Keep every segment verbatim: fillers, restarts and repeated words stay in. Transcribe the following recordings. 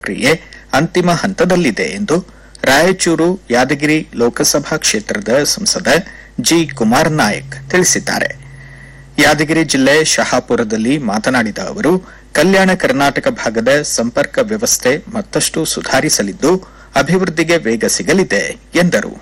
ಪ್ರಕ್ರಿಯೆ ಅಂತಿಮ ಹಂತದಲ್ಲಿದೆ ಎಂದು ರಾಯಚೂರು ಯಾದಗಿರಿ ಲೋಕಸಭಾ ಕ್ಷೇತ್ರದ ಸಂಸದ ಜಿ ಕುಮಾರ್ ನಾಯಕ್ ತಿಳಿಸಿದ್ದಾರೆ. ಯಾದಗಿರಿ ಜಿಲ್ಲೆ ಶಹಾಪುರದಲ್ಲಿ ಮಾತನಾಡಿದ ಅವರು, ಕಲ್ಯಾಣ ಕರ್ನಾಟಕ ಭಾಗದ ಸಂಪರ್ಕ ವ್ಯವಸ್ಥೆ ಮತ್ತಷ್ಟು ಸುಧಾರಿಸಲಿದ್ದು ಅಭಿವೃದ್ಧಿಗೆ ವೇಗ ಸಿಗಲಿದೆ ಎಂದರು.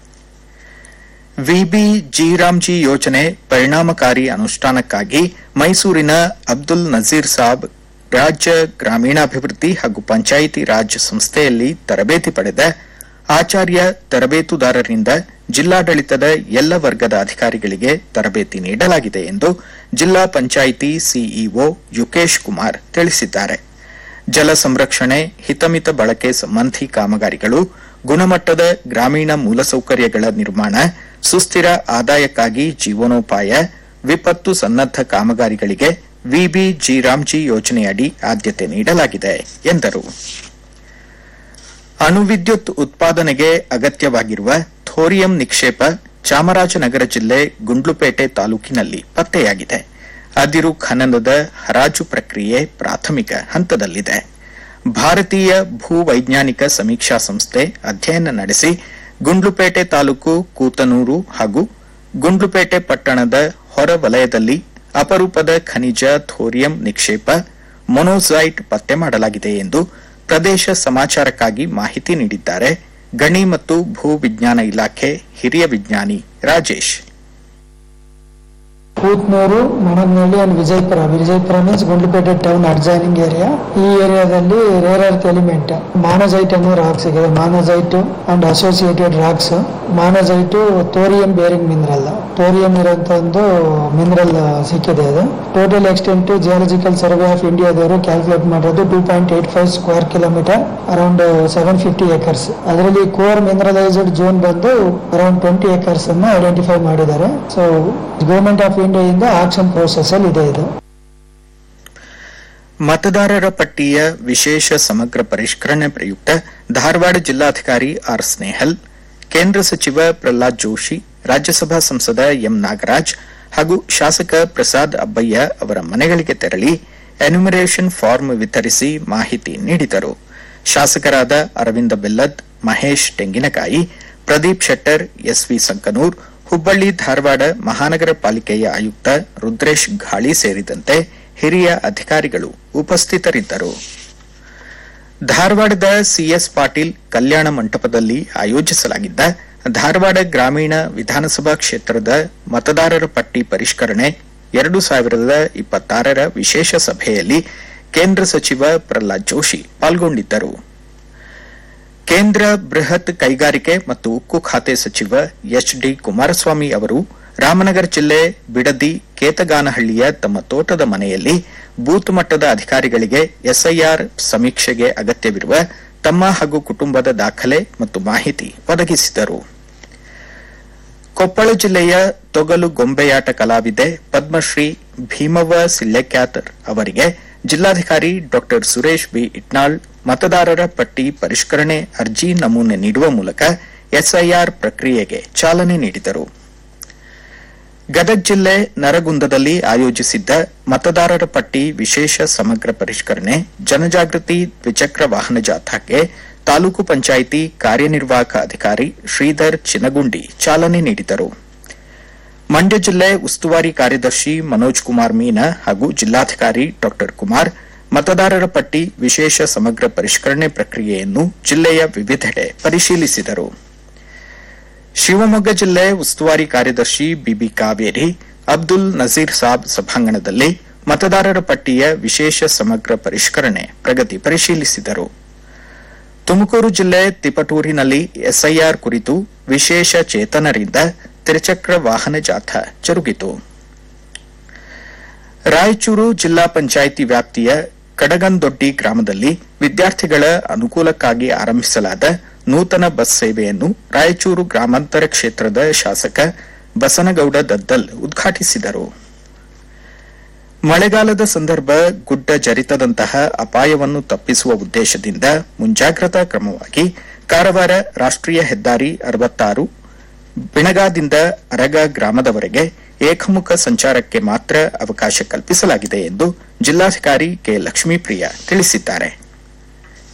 ವಿಬಿ ಜಿರಾಮ್ಜಿ ಯೋಜನೆ ಪರಿಣಾಮಕಾರಿ ಅನುಷ್ಠಾನಕ್ಕಾಗಿ ಮೈಸೂರಿನ ಅಬ್ದುಲ್ ನಜೀರ್ ಸಾಬ್ ರಾಜ್ಯ ಗ್ರಾಮೀಣಾಭಿವೃದ್ಧಿ ಹಾಗೂ ಪಂಚಾಯಿತಿ ರಾಜ್ ಸಂಸ್ಥೆಯಲ್ಲಿ ತರಬೇತಿ ಪಡೆದ ಆಚಾರ್ಯ ತರಬೇತುದಾರರಿಂದ ಜಿಲ್ಲಾಡಳಿತದ ಎಲ್ಲ ವರ್ಗದ ಅಧಿಕಾರಿಗಳಿಗೆ ತರಬೇತಿ ನೀಡಲಾಗಿದೆ ಎಂದು ಜಿಲ್ಲಾ ಪಂಚಾಯಿತಿ ಸಿಇಒ ಯುಕೇಶ್ ಕುಮಾರ್ ತಿಳಿಸಿದ್ದಾರೆ. ಜಲ ಸಂರಕ್ಷಣೆ, ಹಿತಮಿತ ಬಳಕೆ ಸಂಬಂಧಿ ಕಾಮಗಾರಿಗಳು, ಗುಣಮಟ್ಟದ ಗ್ರಾಮೀಣ ಮೂಲಸೌಕರ್ಯಗಳ ನಿರ್ಮಾಣ, ಸುಸ್ಥಿರ ಆದಾಯಕ್ಕಾಗಿ ಜೀವನೋಪಾಯ, ವಿಪತ್ತು ಸನ್ನದ್ಧ ಕಾಮಗಾರಿಗಳಿಗೆ ವಿಬಿ ಜಿರಾಮ್ಜಿ ಯೋಜನೆಯಡಿ ಆದ್ಯತೆ ನೀಡಲಾಗಿದೆ ಎಂದರು. ಅಣುವಿದ್ಯುತ್ ಉತ್ಪಾದನೆಗೆ ಅಗತ್ಯವಾಗಿರುವ ಥೋರಿಯಂ ನಿಕ್ಷೇಪ ಚಾಮರಾಜನಗರ ಜಿಲ್ಲೆ ಗುಂಡ್ಲುಪೇಟೆ ತಾಲೂಕಿನಲ್ಲಿ ಪತ್ತೆಯಾಗಿದೆ. ಅದಿರು ಖನನದ ಹರಾಜು ಪ್ರಕ್ರಿಯೆ ಪ್ರಾಥಮಿಕ ಹಂತದಲ್ಲಿದೆ. ಭಾರತೀಯ ಭೂವೈಜ್ಞಾನಿಕ ಸಮೀಕ್ಷಾ ಸಂಸ್ಥೆ ಅಧ್ಯಯನ ನಡೆಸಿ ಗುಂಡ್ಲುಪೇಟೆ ತಾಲೂಕು ಕೂತನೂರು ಹಾಗೂ ಗುಂಡ್ಲುಪೇಟೆ ಪಟ್ಟಣದ ಹೊರ ವಲಯದಲ್ಲಿ ಅಪರೂಪದ ಖನಿಜ ಥೋರಿಯಂ ನಿಕ್ಷೇಪ ಮೊನೋಸೈಟ್ ಪತ್ತೆ ಮಾಡಲಾಗಿದೆ ಎಂದು ಪ್ರದೇಶ ಸಮಾಚಾರಕ್ಕಾಗಿ ಮಾಹಿತಿ ನೀಡಿದ್ದಾರೆ ಗಣಿ ಮತ್ತು ಭೂ ವಿಜ್ಞಾನ ಇಲಾಖೆ ಹಿರಿಯ ವಿಜ್ಞಾನಿ Rajesh. Kuthnur, ಮಣಗ್ನಳ್ಳಿ and Vijayapura. Vijayapura means Gundlupet town adjoining area. ಈ ಏರಿಯಾದಲ್ಲಿ ರೇರ್ ಅರ್ತ್ ಎಲಿಮೆಂಟ್ ಮಾನೋಸೈಟ್ ಅನ್ನೋ rock ಸಿಗಿದೆ. ಮಾನೋಸೈಟ್ and associated racks. ಮಾನೋಸೈಟ್ thorium bearing mineral. Thorium ಇರುವಂತ ಒಂದು ಮಿನರಲ್ ಸಿಕ್ಕಿದೆ. ಅದು total extent geological survey of ಇಂಡಿಯಾದವರು ಕ್ಯಾಲ್ಕುಲೇಟ್ ಮಾಡೋದು two point eight five square kilometre, around seven fifty acres. ಅದರಲ್ಲಿ ಕೋರ್ ಮಿನರಲೈಸ್ಡ್ ಝೋನ್ ಬಂದು around twenty acres ಅನ್ನು identify ಮಾಡಿದ್ದಾರೆ. ಸೊ ಗವರ್ಮೆಂಟ್ ಆಫ್ ಇಂಡಿಯಾದಿಂದ ಆಕ್ಷನ್ ಪ್ರೋಸೆಸ್ ಅಲ್ಲಿ ಇದೆ. ಇದು ಮತದಾರರ ಪಟ್ಟಿಯ ವಿಶೇಷ ಸಮಗ್ರ ಪರಿಷ್ಕರಣೆ ಪ್ರಯುಕ್ತ ಧಾರವಾಡ ಜಿಲ್ಲಾಧಿಕಾರಿ ಆರ್ ಸ್ನೇಹಲ್, ಕೇಂದ್ರ ಸಚಿವ ಪ್ರಹ್ಲಾದ್ ಜೋಶಿ, ರಾಜ್ಯಸಭಾ ಸಂಸದ ಎಂ ನಾಗರಾಜ್ ಹಾಗೂ ಶಾಸಕ ಪ್ರಸಾದ್ ಅಬ್ಬಯ್ಯ ಅವರ ಮನೆಗಳಿಗೆ ತೆರಳಿ ಎನ್ಯುಮರೇಷನ್ ಫಾರ್ಮ್ ವಿತರಿಸಿ ಮಾಹಿತಿ ನೀಡಿದರು. ಶಾಸಕರಾದ ಅರವಿಂದ ಬೆಲ್ಲದ್, ಮಹೇಶ್ ತೆಂಗಿನಕಾಯಿ, ಪ್ರದೀಪ್ ಶೆಟ್ಟರ್, ಎಸ್ವಿ ಸಂಕನೂರ್, ಹುಬ್ಬಳ್ಳಿ ಧಾರವಾಡ ಮಹಾನಗರ ಪಾಲಿಕೆಯ ಆಯುಕ್ತ ರುದ್ರೇಶ್ ಘಾಳಿ ಸೇರಿದಂತೆ ಹಿರಿಯ ಅಧಿಕಾರಿಗಳು ಉಪಸ್ಥಿತರಿದ್ದರು. ಧಾರವಾಡದ ಸಿಎಸ್ ಪಾಟೀಲ್ ಕಲ್ಯಾಣ ಮಂಟಪದಲ್ಲಿ ಆಯೋಜಿಸಲಾಗಿದ್ದ ಧಾರವಾಡ ಗ್ರಾಮೀಣ ವಿಧಾನಸಭಾ ಕ್ಷೇತ್ರದ ಮತದಾರರ ಪಟ್ಟಿ ಪರಿಷ್ಕರಣೆ ಎರಡು ಸಾವಿರದ ಇಪ್ಪತ್ತಾರರ ವಿಶೇಷ ಸಭೆಯಲ್ಲಿ ಕೇಂದ್ರ ಸಚಿವ ಪ್ರಹ್ಲಾದ್ ಜೋಶಿ ಪಾಲ್ಗೊಂಡಿದ್ದರು. ಕೇಂದ್ರ ಬೃಹತ್ ಕೈಗಾರಿಕೆ ಮತ್ತು ಉಕ್ಕು ಖಾತೆ ಸಚಿವ ಎಚ್ ಡಿ ಕುಮಾರಸ್ವಾಮಿ ಅವರು ರಾಮನಗರ ಜಿಲ್ಲೆ ಬಿಡದಿ ಕೇತಗಾನಹಳ್ಳಿಯ ತಮ್ಮ ತೋಟದ ಮನೆಯಲ್ಲಿ ಬೂತ್ ಮಟ್ಟದ ಅಧಿಕಾರಿಗಳಿಗೆ ಎಸ್ಐಆರ್ ಸಮೀಕ್ಷೆಗೆ ಅಗತ್ಯವಿರುವ ತಮ್ಮ ಹಾಗೂ ಕುಟುಂಬದ ದಾಖಲೆ ಮತ್ತು ಮಾಹಿತಿ ಒದಗಿಸಿದರು. ಕೊಪ್ಪಳ ಜಿಲ್ಲೆಯ ತೊಗಲು ಗೊಂಬೆಯಾಟ ಕಲಾವಿದೆ ಪದ್ಮಶ್ರೀ ಭೀಮವ್ವ ಸಿಳ್ಳೆಕ್ಯಾತರ್ ಅವರಿಗೆ ಜಿಲ್ಲಾಧಿಕಾರಿ ಡಾ ಸುರೇಶ್ ಬಿ ಇಟ್ನಾಳ್ ಮತದಾರರ ಪಟ್ಟಿ ಪರಿಷ್ಕರಣೆ ಅರ್ಜಿ ನಮೂನೆ ನೀಡುವ ಮೂಲಕ ಎಸ್ಐಆರ್ ಪ್ರಕ್ರಿಯೆಗೆ ಚಾಲನೆ ನೀಡಿದರು. ಗದಗ ಜಿಲ್ಲೆ ನರಗುಂದದಲ್ಲಿ ಆಯೋಜಿಸಿದ್ದ ಮತದಾರರ ಪಟ್ಟಿ ವಿಶೇಷ ಸಮಗ್ರ ಪರಿಷ್ಕರಣೆ ಜನಜಾಗೃತಿ ದ್ವಿಚಕ್ರ ವಾಹನ ಜಾಥಾಕ್ಕೆ ತಾಲೂಕು ಪಂಚಾಯಿತಿ ಕಾರ್ಯನಿರ್ವಾಹಕ ಅಧಿಕಾರಿ ಶ್ರೀಧರ್ ಚಿನಗುಂಡಿ ಚಾಲನೆ ನೀಡಿದರು. ಮಂಡ್ಯ ಜಿಲ್ಲೆ ಉಸ್ತುವಾರಿ ಕಾರ್ಯದರ್ಶಿ ಮನೋಜ್ ಕುಮಾರ್ ಮೀನಾ ಹಾಗೂ ಜಿಲ್ಲಾಧಿಕಾರಿ ಡಾ ಕುಮಾರ್ ಮತದಾರರ ಪಟ್ಟಿ ವಿಶೇಷ ಸಮಗ್ರ ಪರಿಷ್ಕರಣೆ ಪ್ರಕ್ರಿಯೆಯನ್ನು ಜಿಲ್ಲೆಯ ವಿವಿಧೆಡೆ ಪರಿಶೀಲಿಸಿದರು. ಶಿವಮೊಗ್ಗ ಜಿಲ್ಲೆ ಉಸ್ತುವಾರಿ ಕಾರ್ಯದರ್ಶಿ ಬಿಬಿ ಕಾವೇರಿ ಅಬ್ದುಲ್ ನಜೀರ್ ಸಾಬ್ ಸಭಾಂಗಣದಲ್ಲಿ ಮತದಾರರ ಪಟ್ಟಿಯ ವಿಶೇಷ ಸಮಗ್ರ ಪರಿಷ್ಕರಣೆ ಪ್ರಗತಿ ಪರಿಶೀಲಿಸಿದರು. ತುಮಕೂರು ಜಿಲ್ಲೆ ತಿಪಟೂರಿನಲ್ಲಿ ಎಸ್ಐಆರ್ ಕುರಿತು ವಿಶೇಷ ಚೇತನರಿಂದ ತ್ರಿಚಕ್ರ ವಾಹನ ಜಾಥಾ ಜರುಗಿತು. ರಾಯಚೂರು ಜಿಲ್ಲಾ ಪಂಚಾಯಿತಿ ವ್ಯಾಪ್ತಿಯ ಕಡಗಂದೊಡ್ಡಿ ಗ್ರಾಮದಲ್ಲಿ ವಿದ್ಯಾರ್ಥಿಗಳ ಅನುಕೂಲಕ್ಕಾಗಿ ಆರಂಭಿಸಲಾದ ನೂತನ ಬಸ್ ಸೇವೆಯನ್ನು ರಾಯಚೂರು ಗ್ರಾಮಾಂತರ ಕ್ಷೇತ್ರದ ಶಾಸಕ ಬಸನಗೌಡ ದದ್ದಲ್ ಉದ್ಘಾಟಿಸಿದರು. ಮಳೆಗಾಲದ ಸಂದರ್ಭ ಗುಡ್ಡ ಜರಿತದಂತಹ ಅಪಾಯವನ್ನು ತಪ್ಪಿಸುವ ಉದ್ದೇಶದಿಂದ ಮುಂಜಾಗ್ರತಾ ಕ್ರಮವಾಗಿ ಕಾರವಾರ ರಾಷ್ಟ್ರೀಯ ಹೆದ್ದಾರಿ ಅರವತ್ತಾರು ಬಿಣಗಾದಿಂದ ಅರಗ ಗ್ರಾಮದವರೆಗೆ ಏಕಮುಖ ಸಂಚಾರಕ್ಕೆ ಮಾತ್ರ ಅವಕಾಶ ಕಲ್ಪಿಸಲಾಗಿದೆ ಎಂದು ಜಿಲ್ಲಾಧಿಕಾರಿ ಕೆ ಲಕ್ಷ್ಮೀಪ್ರಿಯ ತಿಳಿಸಿದ್ದಾರೆ.